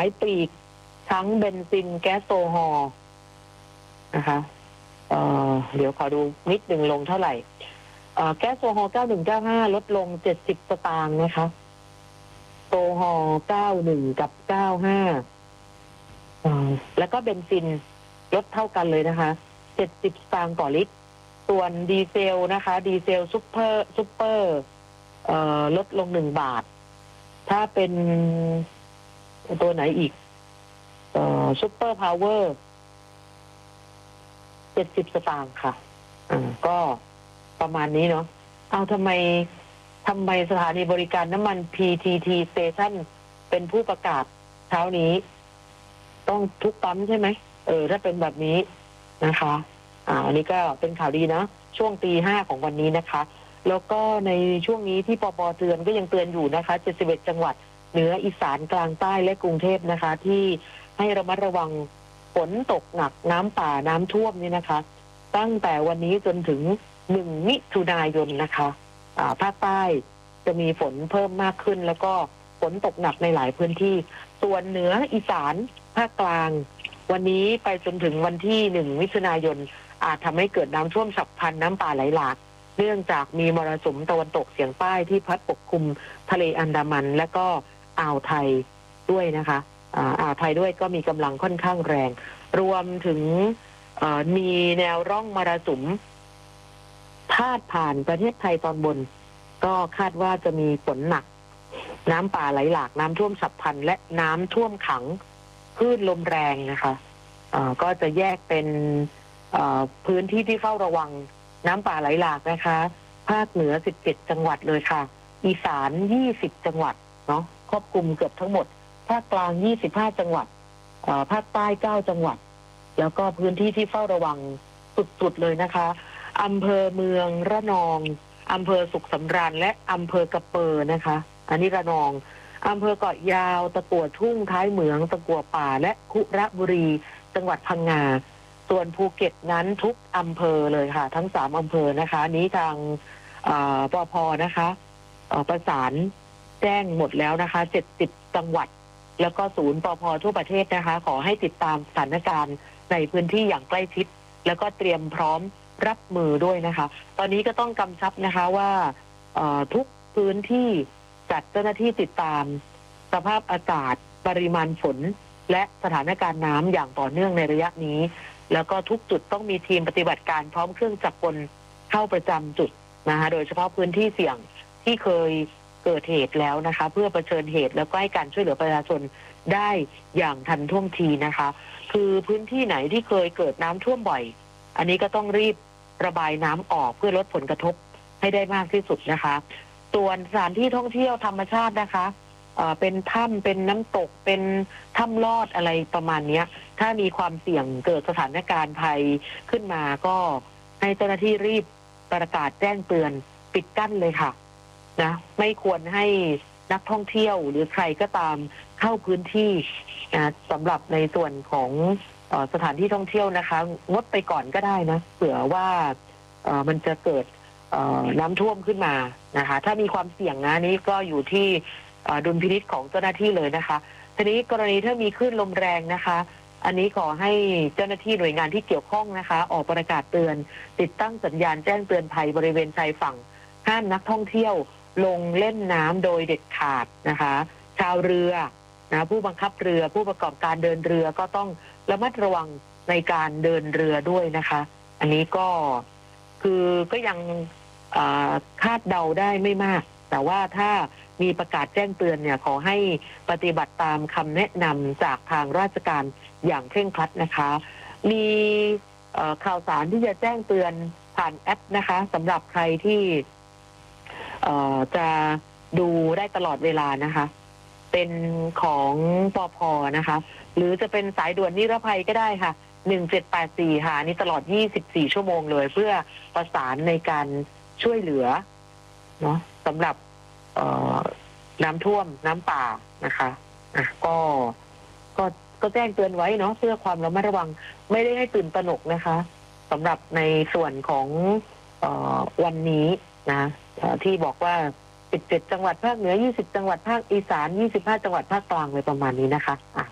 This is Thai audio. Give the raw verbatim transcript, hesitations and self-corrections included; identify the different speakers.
Speaker 1: ายปลีกทั้งเบนซินแก๊สโซฮอล์นะคะเอ่อเดี๋ยวขอดูนิดหนึ่งลงเท่าไหร่แก๊สโซฮอล์เก้าหนึ่งเก้าห้าลดลงเจ็ดสิบสตางค์นะคะโซฮอล์เก้าหนึ่งกับเก้าห้าแล้วก็เบนซินลดเท่ากันเลยนะคะเจ็ดสิบสตางค์ต่อลิตรส่วนดีเซลนะคะดีเซลซุปเปอร์ซุปเปอร์เอ่อลดลงหนึ่งบาทถ้าเป็นตัวไหนอีกเอ่อซุปเปอร์พาวเวอร์เจ็ดสิบสตางค์ค่ะอ่าก็ประมาณนี้เนาะเอาทำไมทำไมสถานีบริการน้ำมัน พี ที ที Station เป็นผู้ประกาศเช้านี้ต้องทุกปั๊มใช่ไหมเออถ้าเป็นแบบนี้นะคะอ่าอันนี้ก็เป็นข่าวดีนะช่วงตีห้าของวันนี้นะคะแล้วก็ในช่วงนี้ที่ปปเตือนก็ยังเตือนอยู่นะคะเจ็ดสิบเอ็ดจังหวัดเหนืออีสานกลางใต้และกรุงเทพนะคะที่ให้ระมัดระวังฝนตกหนักน้ำป่าน้ำท่วมนี่นะคะตั้งแต่วันนี้จนถึงหนึ่งมิถุนายนนะคะอ่าภาคใต้จะมีฝนเพิ่มมากขึ้นแล้วก็ฝนตกหนักในหลายพื้นที่ส่วนเหนืออีสานภาคกลางวันนี้ไปจนถึงวันที่หนึ่งมิถุนายนอาจทำให้เกิดน้ำท่วมฉับพลันน้ำป่าไหลหลากเนื่องจากมีมรสุมตะวันตกเฉียงใต้ที่พัดปกคลุมทะเลอันดามันและก็อ่าวไทยด้วยนะคะอ่าวไทยด้วยก็มีกำลังค่อนข้างแรงรวมถึงมีแนวร่องมรสุมพาดผ่านประเทศไทยตอนบนก็คาดว่าจะมีฝนหนักน้ำป่าไหลหลากน้ำท่วมฉับพลันและน้ำท่วมขังคลื่นลมแรงนะคะก็จะแยกเป็นพื้นที่ที่เฝ้าระวังน้ำป่าไหลหลากนะคะภาคเหนือสิบเจ็ดจังหวัดเลยค่ะอีสานยี่สิบจังหวัดเนาะครอบคลุมเกือบทั้งหมดภาคกลางยี่สิบห้าจังหวัดภาคใต้เก้าจังหวัดแล้วก็พื้นที่ที่เฝ้าระวังสุดๆเลยนะคะอำเภอเมืองระนองอำเภอสุขสำราญและอำเภอกระเปอนะคะอันนี้ระนองอำเภอเกาะยาวตะกั่วทุ่งท้ายเหมืองตะกั่วป่าและคุระบุรีจังหวัดพังงาส่วนภูเก็ตนั้นทุกอำเภอเลยค่ะทั้งสามอำเภอนะคะนี้ทางปภนะคะประสานแจ้งหมดแล้วนะคะเจ็ดสิบจังหวัดแล้วก็ศูนย์ปภทั่วประเทศนะคะขอให้ติดตามสถานการณ์ในพื้นที่อย่างใกล้ชิดแล้วก็เตรียมพร้อมรับมือด้วยนะคะตอนนี้ก็ต้องกำชับนะคะว่าทุกพื้นที่จัดเจ้าหน้าที่ติดตามสภาพอากาศปริมาณฝนและสถานการณ์น้ำอย่างต่อเนื่องในระยะนี้แล้วก็ทุกจุดต้องมีทีมปฏิบัติการพร้อมเครื่องจักรกลเข้าประจำจุดนะคะโดยเฉพาะพื้นที่เสี่ยงที่เคยเกิดเหตุแล้วนะคะเพื่อเผชิญเหตุแล้วก็ให้การช่วยเหลือประชาชนได้อย่างทันท่วงทีนะคะคือพื้นที่ไหนที่เคยเกิดน้ำท่วมบ่อยอันนี้ก็ต้องรีบระบายน้ำออกเพื่อลดผลกระทบให้ได้มากที่สุดนะคะส่วนสถานที่ท่องเที่ยวธรรมชาตินะคะเอ่อเป็นถ้ำเป็นน้ำตกเป็นถ้ำลอดอะไรประมาณนี้ถ้ามีความเสี่ยงเกิดสถานการณ์ภัยขึ้นมาก็ให้เจ้าหน้าที่รีบประกาศแจ้งเตือนปิดกั้นเลยค่ะนะไม่ควรให้นักท่องเที่ยวหรือใครก็ตามเข้าพื้นที่นะสำหรับในส่วนของเอ่อสถานที่ท่องเที่ยวนะคะงดไปก่อนก็ได้นะเผื่อว่าเอ่อมันจะเกิดเอ่อน้ำท่วมขึ้นมานะคะถ้ามีความเสี่ยงนะนี้ก็อยู่ที่ดุลพินิจของเจ้าหน้าที่เลยนะคะทีนี้กรณีถ้ามีคลื่นลมแรงนะคะอันนี้ขอให้เจ้าหน้าที่หน่วยงานที่เกี่ยวข้องนะคะออกประกาศเตือนติดตั้งสัญญาณแจ้งเตือนภัยบริเวณชายฝั่งห้ามนักท่องเที่ยวลงเล่นน้ำโดยเด็ดขาดนะคะชาวเรือนะผู้บังคับเรือผู้ประกอบการเดินเรือก็ต้องระมัดระวังในการเดินเรือด้วยนะคะอันนี้ก็คือก็ยังคาดเดาได้ไม่มากแต่ว่าถ้ามีประกาศแจ้งเตือนเนี่ยขอให้ปฏิบัติตามคำแนะนำจากทางราชการอย่างเคร่งครัดนะคะมีข่าวสารที่จะแจ้งเตือนผ่านแอปนะคะสำหรับใครที่จะดูได้ตลอดเวลานะคะเป็นของปภนะคะหรือจะเป็นสายด่วนนิรภัยก็ได้ค่ะหนึ่งเจ็ดแปดสี่ค่ะนี่ตลอดยี่สิบสี่ชั่วโมงเลยเพื่อประสานในการช่วยเหลือเนาะสำหรับน้ำท่วมน้ำป่านะคะอ่ะก็ก็ก็แจ้งเตือนไว้เนาะเพื่อความระมัดระวังไม่ได้ให้ตื่นตระหนกนะคะสำหรับในส่วนของเอ่อวันนี้นะที่บอกว่าสิบเจ็ดจังหวัดภาคเหนือยี่สิบจังหวัดภาคอีสานยี่สิบห้าจังหวัดภาคกลางเลยประมาณนี้นะคะอ่ะ